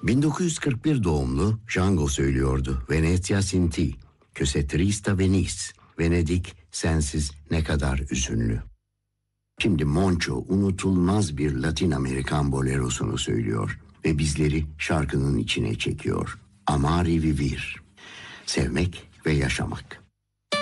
1941 doğumlu Django söylüyordu. Venezia sin ti, que se trista Venice. Venedik sensiz ne kadar üzünlü. Şimdi Moncho unutulmaz bir Latin Amerikan bolerosunu söylüyor ve bizleri şarkının içine çekiyor. Amar y vivir. Sevmek ve yaşamak.